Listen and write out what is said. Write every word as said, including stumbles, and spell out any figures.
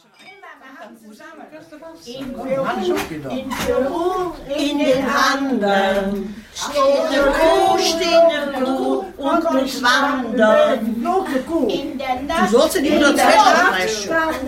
In Peru, in den Anden, steht eine Kuh, steht eine Kuh und kommt wandern. In der Nacht, Du sollst in die Nacht